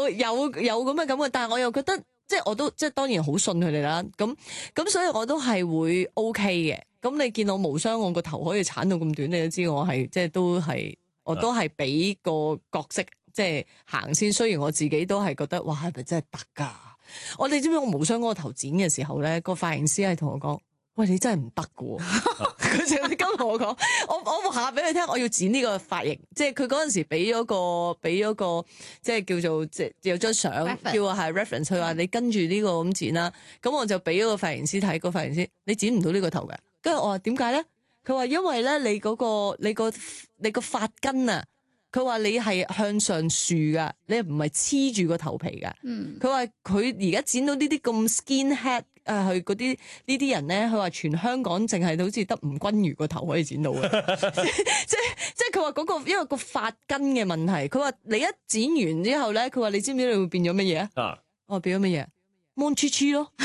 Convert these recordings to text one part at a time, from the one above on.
有咁嘅感覺，但係我又覺得即係我都即係當然好信佢哋啦。咁所以我都係會 OK 嘅。咁你見我無傷，我個頭可以鏟到咁短，你都知我係即係我都係俾個角色即係行先。雖然我自己都係覺得哇，係咪真係得㗎？你知唔知我無傷嗰個頭剪嘅時候咧，個髮型師係同我講：喂，你真係唔得㗎喎！佢就咁同我講，我話俾佢聽，我要剪呢個髮型。即係佢嗰陣時俾咗個即係叫做即係有張相叫我係 reference，佢話你跟住呢個咁剪啦。咁我就俾咗個髮型師睇，個髮型師你剪唔到呢個頭嘅。跟住我話點解咧？佢話因為咧你個髮根啊。佢話你係向上豎噶，你唔係黐住個頭皮噶。佢話佢而家剪到呢啲咁 skin head 去嗰啲呢啲人咧，佢話全香港淨係好似得吳君如個頭可以剪到嘅。即係佢話嗰個因為個髮根嘅問題。佢話你一剪完之後咧，佢話你知唔知你會變咗乜嘢啊？我變咗乜嘢？蒙黐黐咯。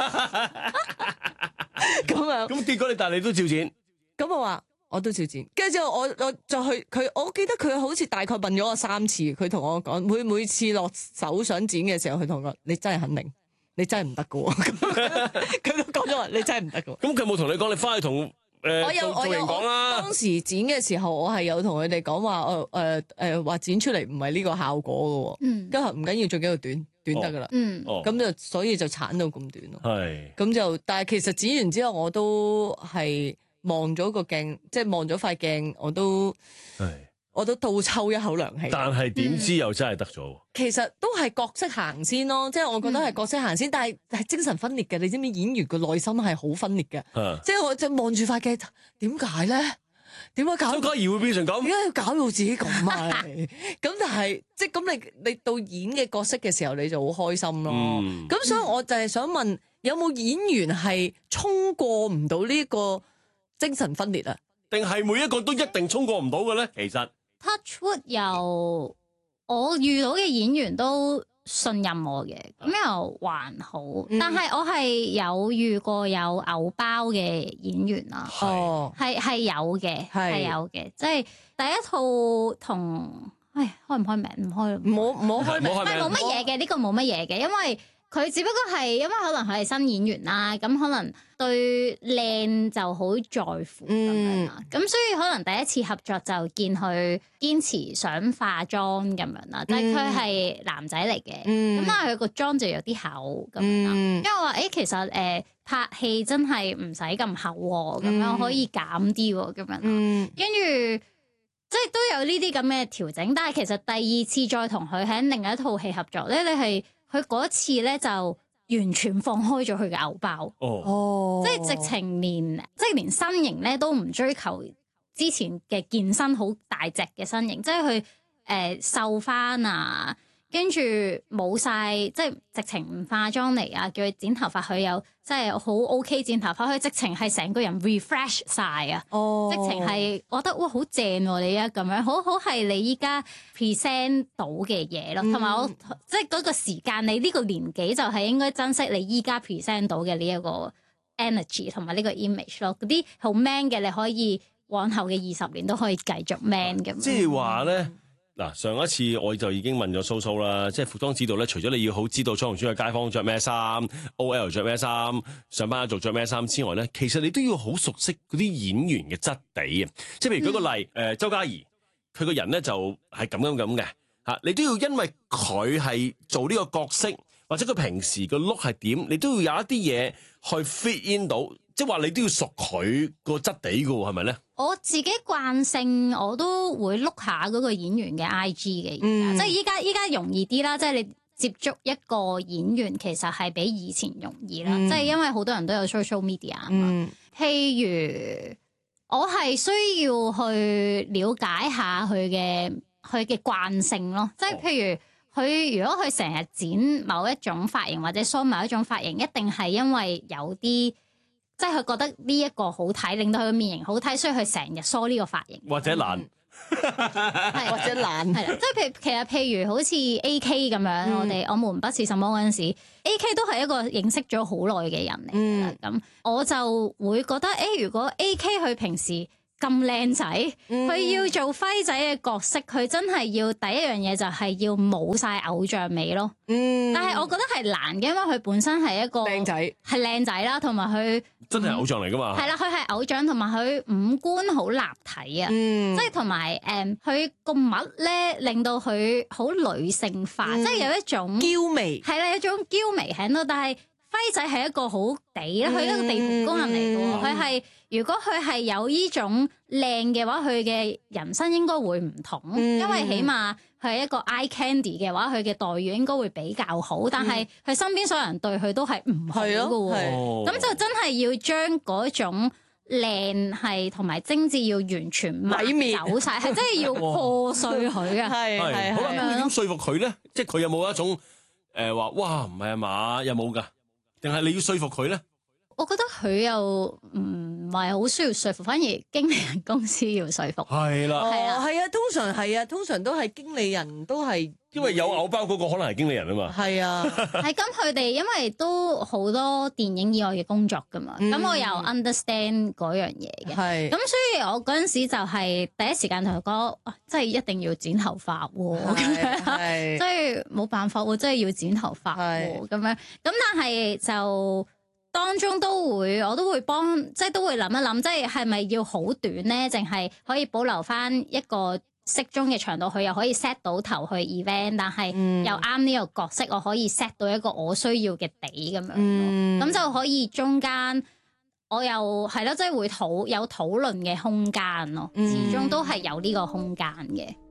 咁啊？ 咁結果但係你都照剪。 咁我話。我都照剪，跟住之後我就去佢，我記得佢好似大概問咗我3次，佢同我講每次落手想剪嘅時候，佢同我講你真係肯定，你真係唔得㗎喎。佢都講咗話你真係唔得㗎喎。 咁佢有冇同你講？你翻去同造型講啦。 當時剪嘅時候，我係有同佢哋講話話剪出嚟唔係呢個效果㗎喎。跟住唔緊要，最緊要短得㗎啦。咁就所以就鏟到咁短咯。係。咁就但係其實剪完之後我都係。望咗個鏡，即係望咗塊鏡，我都倒抽一口涼氣。 但係點知又真係得咗？ 其實都係角色行先咯，即係我覺得係角色行先，但係精神分裂嘅。你知唔知演員個內心係好分裂嘅？即係我就望住塊鏡，點解咧？點解搞？ 周嘉怡會變成咁？ 點解要搞到自己咁啊？咁但係即係咁，你到演嘅角色嘅時候，你就好開心咯。咁所以我就係想問，有冇演員係衝過唔到呢個精神分裂啊？ 定係每一個都一定衝過唔到嘅咧？其實 Touchwood 又我遇到嘅演員都信任我嘅，咁又還好。但係我係有遇過有偶包嘅演員啦，係有嘅，係有嘅。即係第一套同開唔開名？唔開， 唔好開名， 冇乜嘢嘅，呢個冇乜嘢嘅，因為佢只不過係因為可能佢係新演員啦，咁可能對靚就好在乎咁樣啦，咁所以可能第一次合作就見佢堅持想化妝咁樣啦，但係佢係男仔嚟嘅，咁但係佢個妝就有啲厚咁樣啦，因為我話其實拍戲真係唔使咁厚喎，咁樣可以減啲喎，咁樣啦，跟住即係都有呢啲咁嘅調整，但係其實第二次再同佢喺另一套戲合作咧，你係。佢嗰次咧就完全放開咗佢嘅偶包，即係直情連身形咧都唔追求之前嘅健身好大隻嘅身形，即係佢瘦翻啊，跟住冇晒，即係直情唔化妝嚟啊，叫佢剪頭髮，佢有即係好 OK 剪頭髮，佢直情係成個人 refresh 晒啊，直情係我覺得哇好正喎，你而家咁樣好係你依家 present 到嘅嘢咯，同埋我即係嗰個時間，你呢個年紀就係應該珍惜你依家 present 到嘅呢一個 energy 同埋呢個 image 咯，嗰啲好 man 嘅你可以往後嘅20年都可以繼續 man 咁。 即係話咧。嗱，上一次我就已經問咗蘇蘇啦，即係服裝指導咧，除咗你要好知道彩虹村嘅街坊着咩衫 ，OL 着咩衫，上班族着咩衫之外咧，其實你都要好熟悉嗰啲演員嘅質地啊！即係譬如舉個例，周嘉怡，佢個人咧就係咁嘅嚇，你都要因為佢係做呢個角色，或者佢平時個 look 係點，你都要有一啲嘢去 fit in 到。即係話你都要熟佢個質地㗎喎，係咪咧？ 我自己慣性我都會碌下嗰個演員嘅 IG 嘅，即係依家容易啲啦。即係你接觸一個演員，其實係比以前容易啦。即係因為好多人都有 social media 啊嘛。譬如我係需要去了解下佢嘅慣性咯。即係譬如佢如果佢成日剪某一種髮型或者梳某一種髮型，一定係因為有啲。即係佢覺得呢一個好睇，令到佢嘅面型好睇，所以佢成日梳呢個髮型， 或者懶， 或者懶， 係啦。即係譬如好似 AK 咁樣，我們不是什麼嗰陣時 ，AK 都係一個認識咗好耐嘅人嚟嘅。咁我就會覺得，如果 AK 佢平時咁靚仔， 嗯佢要做輝仔嘅角色，佢真係要第一樣嘢就係要冇晒偶像美咯。 嗯， 但係我覺得係難嘅，因為佢本身係一個靚仔， 係靚仔啦，同埋佢真係偶像嚟噶嘛？ 係啦，佢係偶像，同埋佢五官好立體啊。 嗯， 即係同埋佢個襪咧，令到佢好女性化，即係有一種嬌媚， 係啦，有一種嬌媚喺度。但係輝仔係一個好地啦，佢一個地盤工人嚟嘅喎。佢係如果佢係有呢種靚嘅話，佢嘅人生應該會唔同，因為起碼佢係一個 eye candy 嘅話，佢嘅待遇應該會比較好。但係佢身邊所有人對佢都係唔好嘅喎， 哦咁就真係要將嗰種靚係同埋精緻要完全抹走晒，係真係要破碎佢啊！ 係係好啦， 係咁你點說服佢咧？即係佢有冇一種話哇唔係啊嘛？有冇㗎？定係你要說服佢咧？ 我覺得佢又唔係好需要說服，反而經理人公司要說服。 係啦， 係啊係啊，通常都係經理人都係， 因為有偶包嗰個可能係經理人啊嘛。 係啊， 係咁，佢哋因為都好多電影以外嘅工作噶嘛，咁我又 understand 嗰樣嘢嘅。 係咁所以我嗰陣時就係第一時間同佢講，真係一定要剪頭髮喎，咁樣係即係冇辦法喎，真係要剪頭髮喎，咁樣。咁但係就當中我都會幫，即係都會諗一諗，即係咪要好短咧，淨係可以保留翻一個適中嘅長度，佢又可以 set 到頭去 event， 但係又啱呢個角色，我可以 set 到一個我需要嘅底咁樣咯，咁就可以中間我又係咯，即係會有討論嘅空間咯，始終都係有呢個空間嘅。